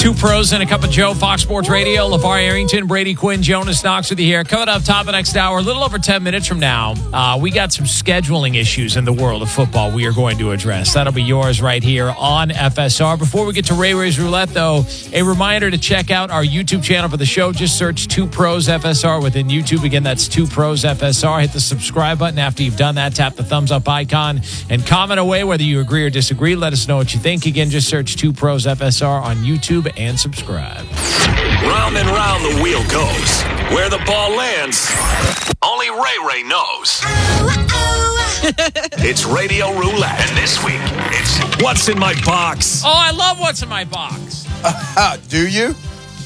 Two pros and a cup of Joe, Fox Sports Radio. LeVar Arrington, Brady Quinn, Jonas Knox with you here. Coming up top of the next hour, a little over 10 minutes from now, we got some scheduling issues in the world of football we are going to address. That'll be yours right here on FSR. Before we get to Ray Ray's Roulette, though, a reminder to check out our YouTube channel for the show. Just search Two Pros FSR within YouTube. Again, that's Two Pros FSR. Hit the subscribe button. After you've done that, tap the thumbs up icon and comment away whether you agree or disagree. Let us know what you think. Again, just search Two Pros FSR on YouTube and subscribe. Round and round the wheel goes. Where the ball lands, only Ray knows. It's Radio Roulette. And this week, it's What's in My Box. Oh, I love What's in My Box. Do you?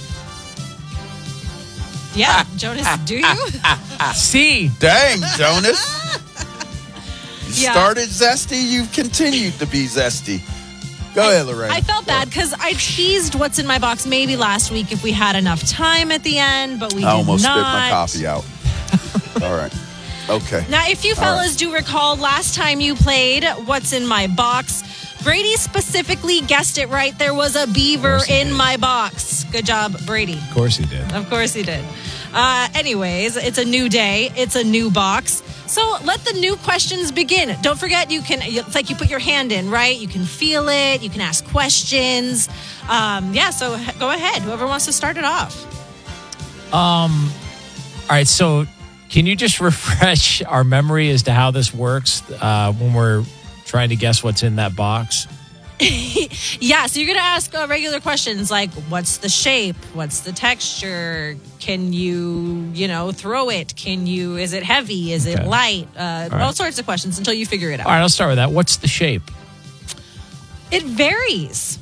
Yeah, Jonas, do you? See. Dang, Jonas. You Yeah. started zesty, you've continued to be zesty. Go ahead, Lorraine. I felt bad because I teased what's in my box maybe last week if we had enough time at the end, but we I did almost not. spit my coffee out. All right. Okay. Now, if you fellas do recall, last time you played What's in My Box, Brady specifically guessed it right. There was a beaver in my box. Good job, Brady. Of course he did. Of course he did. Anyways, it's a new day. It's a new box. So let the new questions begin. Don't forget, it's like you put your hand in, right? You can feel it. You can ask questions. So go ahead. Whoever wants to start it off. All right, so can you just refresh our memory as to how this works when we're trying to guess what's in that box? Yeah, so you're going to ask regular questions like, what's the shape? What's the texture? Can you, throw it? Is it heavy? Is it light? All sorts of questions until you figure it out. All right, I'll start with that. What's the shape? It varies.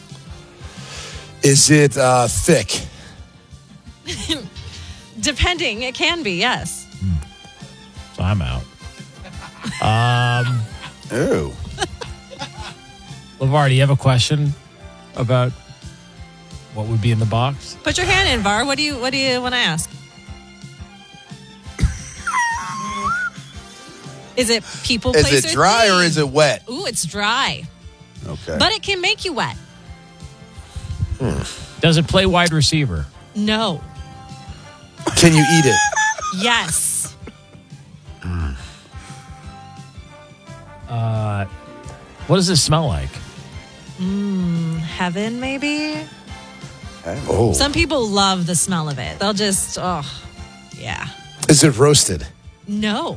Is it thick? Depending, it can be, yes. So I'm out. Ew. LeVar, do you have a question about what would be in the box? Put your hand in, Var. What do you want to ask? Is it people, place, Is it dry thing? or is it wet? Ooh, it's dry. Okay. But it can make you wet. Does it play wide receiver? No. Can you eat it? Yes. What does it smell like? Heaven, maybe? Oh. Some people love the smell of it. They'll just, yeah. Is it roasted? No.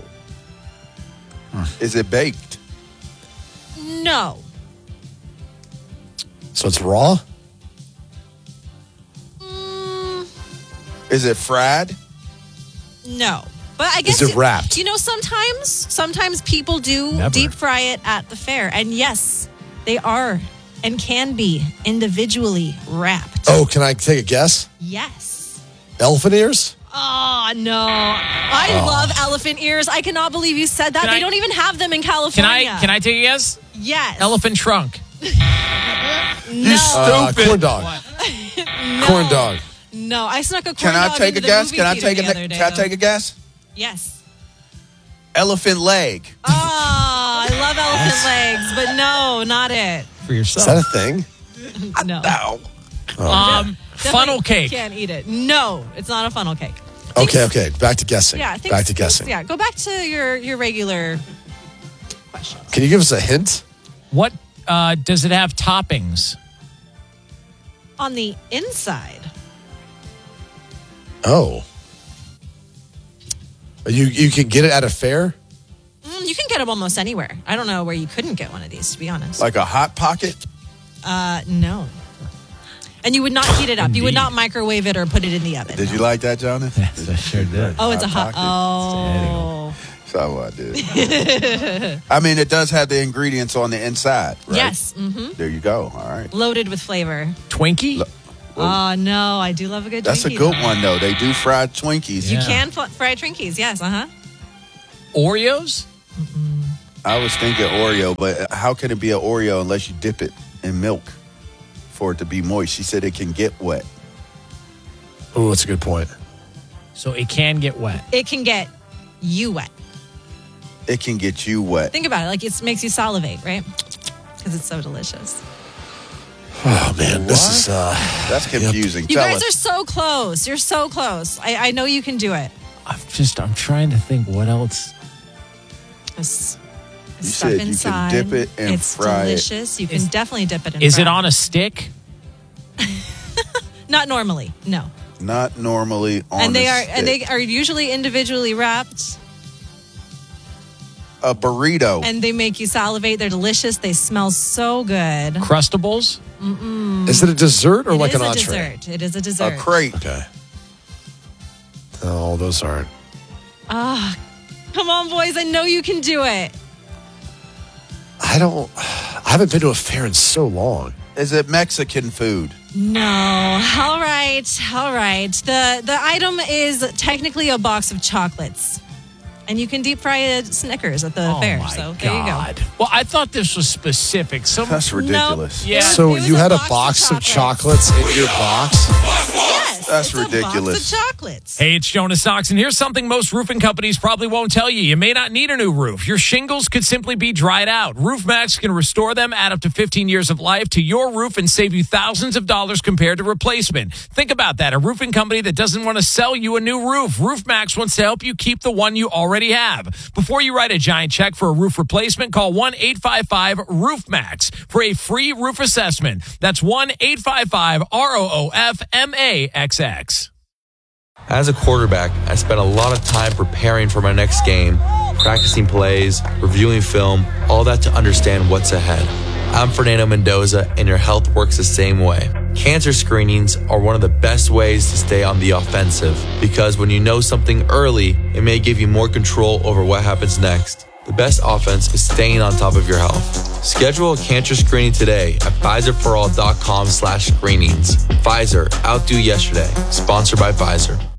Is it baked? No. So it's raw? Is it fried? No. But I guess Is it wrapped? Sometimes people do Never. deep fry it at the fair. And yes, they are and can be individually wrapped. Oh, can I take a guess? Yes. Elephant ears? Oh, no. I love elephant ears. I cannot believe you said that. They don't even have them in California. Can I take a guess? Yes. Elephant trunk. You stupid. Corn dog. No. Corn dog. No, I snuck a corn Can I dog take into a the guess? movie Can I theater take the other day, Can I though. take a guess? Yes. Elephant leg. Oh, I love elephant legs, but no, not it. For Is yourself. that a thing? No. No. Funnel cake. Can't eat it. No, it's not a funnel cake. Okay. Back to guessing. Yeah, Back to guessing. Yeah, go back to your regular questions. Can you give us a hint? What does it have toppings? On the inside, Oh. You can get it at a fair? you can get them almost anywhere. I don't know where you couldn't get one of these, to be honest. Like a hot pocket? No. And you would not heat it up. You would Indeed. not microwave it or put it in the oven. Did you like that, Jonas? Yes, I sure did. Oh, it's a hot. pocket? Oh. So I did. I mean, it does have the ingredients on the inside, right? Yes. Mm-hmm. There you go. All right. Loaded with flavor. Twinkie? Oh, no. I do love a good That's a Twinkie, good though. one, though. They do fried Twinkies. You Yeah. can fry Twinkies. Yes. Uh-huh. Oreos? I was thinking Oreo, but how can it be an Oreo unless you dip it in milk for it to be moist? She said it can get wet. Oh, that's a good point. So it can get wet. It can get you wet. It can get you wet. Think about it. Like, it makes you salivate, right? Because it's so delicious. Oh, man. This is... That's confusing. You Tell guys us. are so close. You're so close. I know you can do it. I'm trying to think what else. It's You stuff said you can inside. dip it and it's fry it. delicious. You can definitely dip it in. Is fry it on a stick? Not normally. No. Not normally on And they a are stick. and they are usually individually wrapped, A burrito. and they make you salivate. They're delicious. They smell so good. Crustables? Is it a dessert or It like is an a entree? dessert. It is a a dessert. crate. Okay. No, those aren't. Come on, boys. I know you can do it. I haven't been to a fair in so long. Is it Mexican food? No. All right. The item is technically a box of chocolates. And you can deep fry a Snickers at the fair. my So there you God. go. Well, I thought this was specific. That's ridiculous. Yeah. So It was you had a box box of of chocolates in your box? Yes. That's it's ridiculous. A box of chocolates. Hey, it's Jonas Knox, and here's something most roofing companies probably won't tell you. You may not need a new roof. Your shingles could simply be dried out. RoofMax can restore them, add up to 15 years of life to your roof, and save you thousands of dollars compared to replacement. Think about that. A roofing company that doesn't want to sell you a new roof. RoofMax wants to help you keep the one you already have. Before you write a giant check for a roof replacement, call 1-855-ROOFMAX for a free roof assessment. That's 1-855-ROOFMAXX. As a quarterback, I spent a lot of time preparing for my next game, practicing plays, reviewing film, all that to understand what's ahead. I'm Fernando Mendoza, and your health works the same way. Cancer screenings are one of the best ways to stay on the offensive, because when you know something early, it may give you more control over what happens next. The best offense is staying on top of your health. Schedule a cancer screening today at PfizerForAll.com/screenings. Pfizer, outdo yesterday. Sponsored by Pfizer.